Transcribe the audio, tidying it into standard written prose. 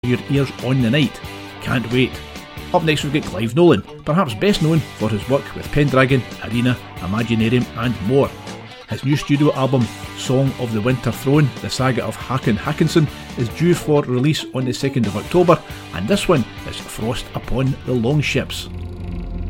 your ears on the night. Can't wait. Up next we've got Clive Nolan, perhaps best known for his work with Pendragon, Arena, Imaginarium and more. His new studio album, Song of the Winter Throne, the saga of Håkon Håkonsson, is due for release on the 2nd of October, and this one is Frost Upon the Longships.